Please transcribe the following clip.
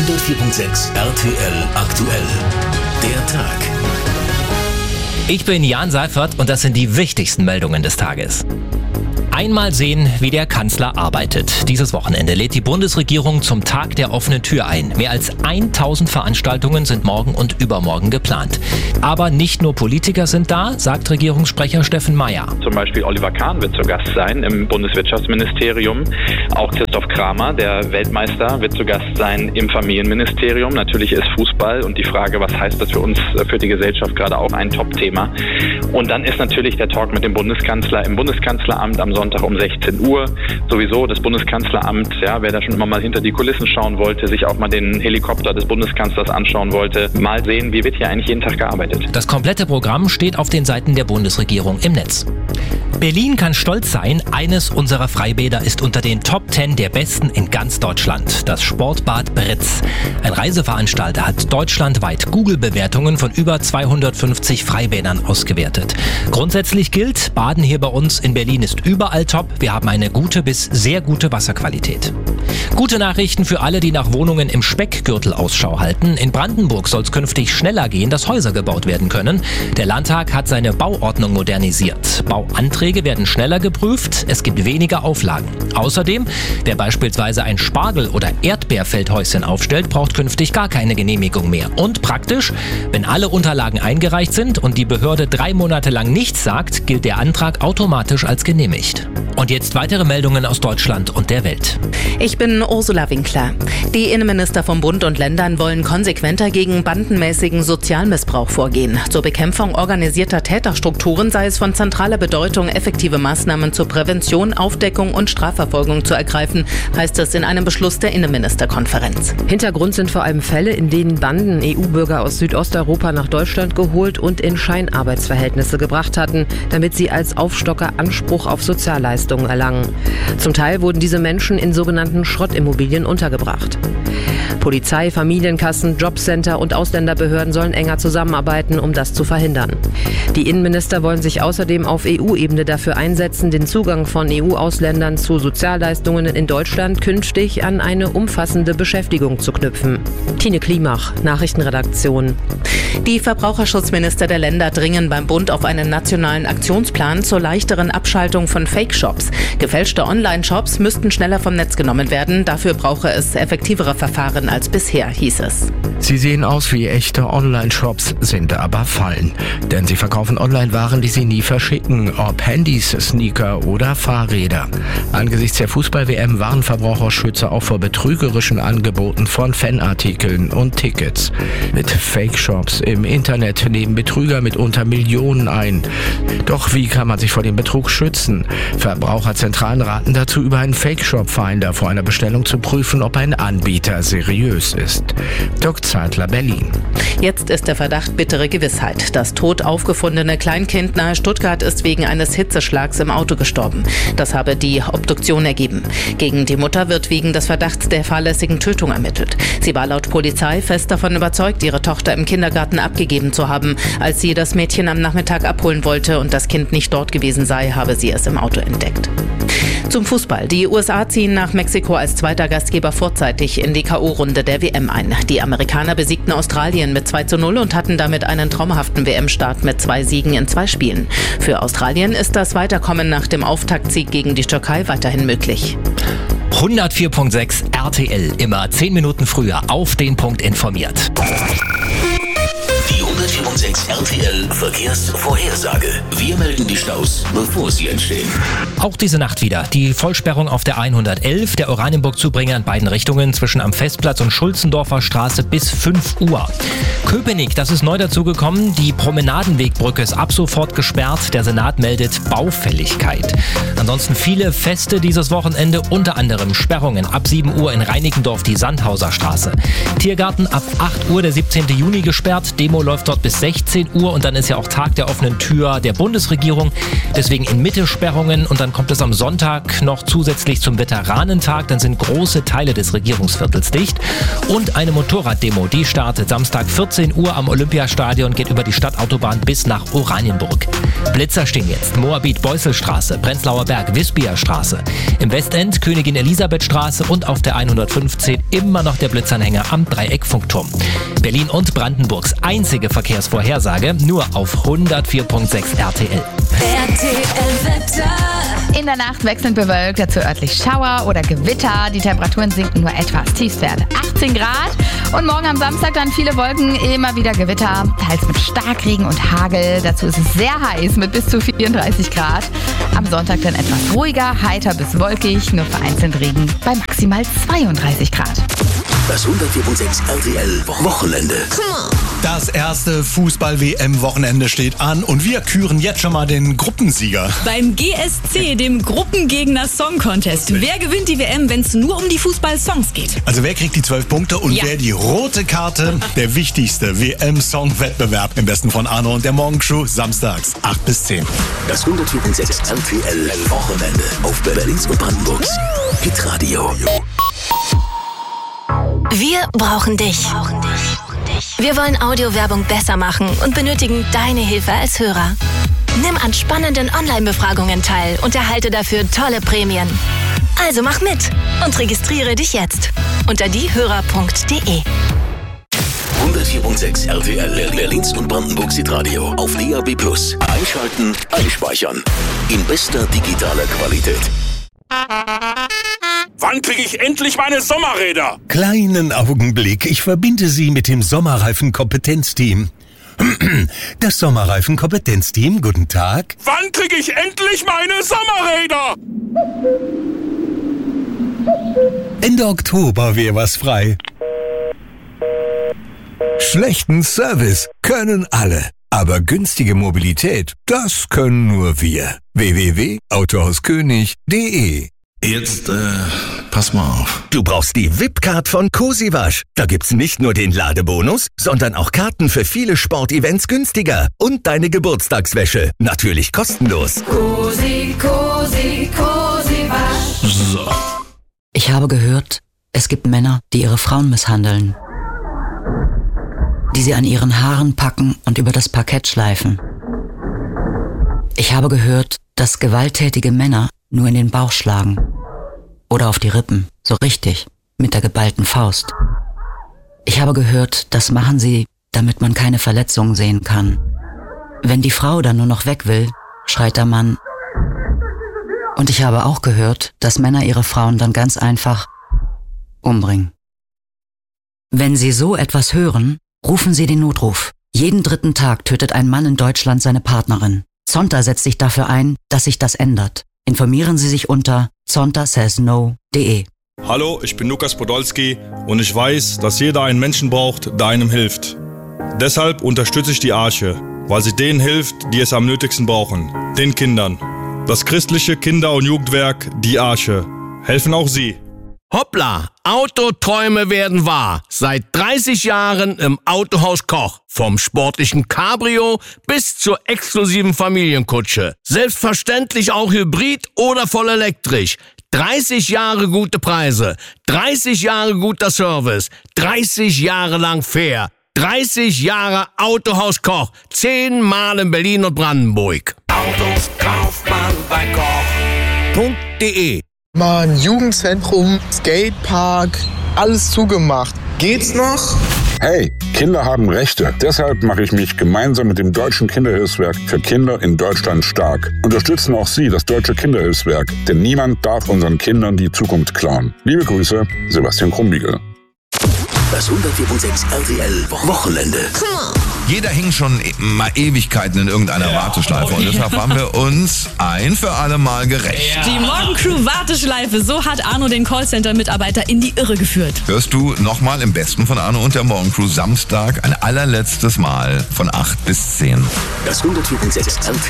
104.6 RTL aktuell. Der Tag. Ich bin Jan Seifert und das sind die wichtigsten Meldungen des Tages. Einmal sehen, wie der Kanzler arbeitet. Dieses Wochenende lädt die Bundesregierung zum Tag der offenen Tür ein. Mehr als 1000 Veranstaltungen sind morgen und übermorgen geplant. Aber nicht nur Politiker sind da, sagt Regierungssprecher Steffen Meier. Zum Beispiel Oliver Kahn wird zu Gast sein im Bundeswirtschaftsministerium. Auch Christoph Kramer, der Weltmeister, wird zu Gast sein im Familienministerium. Natürlich ist Fußball und die Frage, was heißt das für uns, für die Gesellschaft, gerade auch ein Top-Thema. Und dann ist natürlich der Talk mit dem Bundeskanzler im Bundeskanzleramt am Sonntag um 16 Uhr. Sowieso das Bundeskanzleramt, ja, wer da schon immer mal hinter die Kulissen schauen wollte, sich auch mal den Helikopter des Bundeskanzlers anschauen wollte, mal sehen, wie wird hier eigentlich jeden Tag gearbeitet. Das komplette Programm steht auf den Seiten der Bundesregierung im Netz. Berlin kann stolz sein, eines unserer Freibäder ist unter den Top 10 der besten in ganz Deutschland. Das Sportbad Britz. Ein Reiseveranstalter hat deutschlandweit Google-Bewertungen von über 250 Freibädern ausgewertet. Grundsätzlich gilt, Baden hier bei uns in Berlin ist überall top. Wir haben eine gute bis sehr gute Wasserqualität. Gute Nachrichten für alle, die nach Wohnungen im Speckgürtel Ausschau halten. In Brandenburg soll es künftig schneller gehen, dass Häuser gebaut werden können. Der Landtag hat seine Bauordnung modernisiert. Bauanträge werden schneller geprüft, es gibt weniger Auflagen. Außerdem, wer beispielsweise ein Spargel- oder Erdbeerfeldhäuschen aufstellt, braucht künftig gar keine Genehmigung mehr. Und praktisch, wenn alle Unterlagen eingereicht sind und die Behörde 3 Monate lang nichts sagt, gilt der Antrag automatisch als genehmigt. Und jetzt weitere Meldungen aus Deutschland und der Welt. Ich bin Ursula Winkler. Die Innenminister von Bund und Ländern wollen konsequenter gegen bandenmäßigen Sozialmissbrauch vorgehen. Zur Bekämpfung organisierter Täterstrukturen sei es von zentraler Bedeutung, effektive Maßnahmen zur Prävention, Aufdeckung und Strafverfolgung zu ergreifen, heißt es in einem Beschluss der Innenministerkonferenz. Hintergrund sind vor allem Fälle, in denen Banden EU-Bürger aus Südosteuropa nach Deutschland geholt und in Scheinarbeitsverhältnisse gebracht hatten, damit sie als Aufstocker Anspruch auf Sozialleistungen erlangen. Zum Teil wurden diese Menschen in sogenannten Schrottimmobilien untergebracht. Polizei, Familienkassen, Jobcenter und Ausländerbehörden sollen enger zusammenarbeiten, um das zu verhindern. Die Innenminister wollen sich außerdem auf EU-Ebene dafür einsetzen, den Zugang von EU-Ausländern zu Sozialleistungen in Deutschland künftig an eine umfassende Beschäftigung zu knüpfen. Tine Klimach, Nachrichtenredaktion. Die Verbraucherschutzminister der Länder dringen beim Bund auf einen nationalen Aktionsplan zur leichteren Abschaltung von Fake-Shops. Gefälschte Online-Shops müssten schneller vom Netz genommen werden. Dafür brauche es effektivere Verfahren als bisher, hieß es. Sie sehen aus wie echte Online-Shops, sind aber Fallen. Denn sie verkaufen Online-Waren, die sie nie verschicken, ob Handys, Sneaker oder Fahrräder. Angesichts der Fußball-WM warnen Verbraucherschützer auch vor betrügerischen Angeboten von Fanartikeln und Tickets. Mit Fake-Shops im Internet nehmen Betrüger mitunter Millionen ein. Doch wie kann man sich vor dem Betrug schützen? Verbraucherzentralen raten dazu, über einen Fake-Shop-Finder vor einer Bestellung zu prüfen, ob ein Anbieter seriös ist. Dirk Zeitler, Berlin. Jetzt ist der Verdacht bittere Gewissheit. Das tot aufgefundene Kleinkind nahe Stuttgart ist wegen eines Hitzeschlags im Auto gestorben. Das habe die Obduktion ergeben. Gegen die Mutter wird wegen des Verdachts der fahrlässigen Tötung ermittelt. Sie war laut Polizei fest davon überzeugt, ihre Tochter im Kindergarten abgegeben zu haben. Als sie das Mädchen am Nachmittag abholen wollte und das Kind nicht dort gewesen sei, habe sie es im Auto entdeckt. Zum Fußball. Die USA ziehen nach Mexiko als zweiter Gastgeber vorzeitig in die K.O.-Runde der WM ein. Die Amerikaner besiegten Australien mit 2:0 und hatten damit einen traumhaften WM-Start mit 2 Siegen in 2 Spielen. Für Australien ist das Weiterkommen nach dem Auftaktsieg gegen die Türkei weiterhin möglich. 104.6 RTL, immer 10 Minuten früher auf den Punkt informiert. Die 104.6 RTL Verkehrsvorhersage. Wir melden die Staus, bevor sie entstehen. Auch diese Nacht wieder die Vollsperrung auf der 111, der Oranienburg-Zubringer in beiden Richtungen zwischen am Festplatz und Schulzendorfer Straße bis 5 Uhr. Köpenick, das ist neu dazugekommen. Die Promenadenwegbrücke ist ab sofort gesperrt. Der Senat meldet Baufälligkeit. Ansonsten viele Feste dieses Wochenende, unter anderem Sperrungen ab 7 Uhr in Reinickendorf, die Sandhauser Straße. Tiergarten ab 8 Uhr, der 17. Juni gesperrt. Demo läuft dort bis 16 Uhr und dann ist ja auch Tag der offenen Tür der Bundesregierung. Deswegen in Mitte Sperrungen und dann kommt es am Sonntag noch zusätzlich zum Veteranentag. Dann sind große Teile des Regierungsviertels dicht. Und eine Motorraddemo, die startet Samstag 14 Uhr am Olympiastadion, geht über die Stadtautobahn bis nach Oranienburg. Blitzer stehen jetzt Moabit-Beuselstraße, Prenzlauer Berg, Wispierstraße. Im Westend Königin Elisabethstraße und auf der 115 immer noch der Blitzanhänger am Dreieck-Funkturm. Berlin und Brandenburgs einzige Verkehrsvorhersage nur auf 104.6 RTL. RTL-Wetter. In der Nacht wechselnd bewölkt, dazu örtlich Schauer oder Gewitter. Die Temperaturen sinken nur etwas. Tiefstwert 18 Grad. Und morgen am Samstag dann viele Wolken, immer wieder Gewitter. Teils mit Starkregen und Hagel. Dazu ist es sehr heiß mit bis zu 34 Grad. Am Sonntag dann etwas ruhiger, heiter bis wolkig. Nur vereinzelt Regen bei maximal 32 Grad. Das 104.6 RTL Wochenende. Das erste Fußball-WM-Wochenende steht an und wir küren jetzt schon mal den Gruppensieger. Beim GSC, dem Gruppengegner Song Contest. Wer gewinnt die WM, wenn es nur um die Fußball-Songs geht? Also wer kriegt die 12 Punkte und wer die rote Karte? Der wichtigste WM-Song-Wettbewerb im Besten von Arno und der Morgenshow, samstags 8 bis 10. Das 104.6 RTL Wochenende auf Berlins und Brandenburgs Hitradio. Wir brauchen dich. Wir wollen Audiowerbung besser machen und benötigen deine Hilfe als Hörer. Nimm an spannenden Online-Befragungen teil und erhalte dafür tolle Prämien. Also mach mit und registriere dich jetzt unter diehörer.de. 104.6 RTL Berlins und Brandenburgs Hitradio auf DAB+. Einschalten, einspeichern. In bester digitaler Qualität. Wann kriege ich endlich meine Sommerräder? Kleinen Augenblick, ich verbinde Sie mit dem Sommerreifen-Kompetenzteam. Das Sommerreifen-Kompetenzteam, guten Tag. Wann kriege ich endlich meine Sommerräder? Ende Oktober wäre was frei. Schlechten Service können alle, aber günstige Mobilität, das können nur wir. www.autohauskönig.de. Jetzt, pass mal auf. Du brauchst die VIP-Card von Cosi Wasch. Da gibt's nicht nur den Ladebonus, sondern auch Karten für viele Sportevents günstiger. Und deine Geburtstagswäsche. Natürlich kostenlos. Cosi, Cosi, Cosi Wasch. So. Ich habe gehört, es gibt Männer, die ihre Frauen misshandeln. Die sie an ihren Haaren packen und über das Parkett schleifen. Ich habe gehört, dass gewalttätige Männer nur in den Bauch schlagen. Oder auf die Rippen, so richtig, mit der geballten Faust. Ich habe gehört, das machen sie, damit man keine Verletzungen sehen kann. Wenn die Frau dann nur noch weg will, schreit der Mann. Und ich habe auch gehört, dass Männer ihre Frauen dann ganz einfach umbringen. Wenn Sie so etwas hören, rufen Sie den Notruf. Jeden 3. Tag tötet ein Mann in Deutschland seine Partnerin. Zonta setzt sich dafür ein, dass sich das ändert. Informieren Sie sich unter zontasaysno.de. Hallo, ich bin Lukas Podolski und ich weiß, dass jeder einen Menschen braucht, der einem hilft. Deshalb unterstütze ich die Arche, weil sie denen hilft, die es am nötigsten brauchen, den Kindern. Das christliche Kinder- und Jugendwerk Die Arche. Helfen auch Sie. Hoppla, Autoträume werden wahr. Seit 30 Jahren im Autohaus Koch. Vom sportlichen Cabrio bis zur exklusiven Familienkutsche. Selbstverständlich auch hybrid oder voll elektrisch. 30 Jahre gute Preise, 30 Jahre guter Service, 30 Jahre lang fair. 30 Jahre Autohaus Koch. 10 Mal in Berlin und Brandenburg. Autos kauft man bei Koch.de. Mann, Jugendzentrum, Skatepark, alles zugemacht. Geht's noch? Hey, Kinder haben Rechte. Deshalb mache ich mich gemeinsam mit dem Deutschen Kinderhilfswerk für Kinder in Deutschland stark. Unterstützen auch Sie das Deutsche Kinderhilfswerk, denn niemand darf unseren Kindern die Zukunft klauen. Liebe Grüße, Sebastian Krumbiegel. Das 104.6 RTL Wochenende. Jeder hing schon mal Ewigkeiten in irgendeiner Warteschleife und deshalb haben wir uns ein für alle Mal gerecht. Die Morgencrew-Warteschleife, so hat Arno den Callcenter-Mitarbeiter in die Irre geführt. Hörst du nochmal im Besten von Arno und der Morgencrew Samstag ein allerletztes Mal von 8 bis 10. Das 104.6 RTL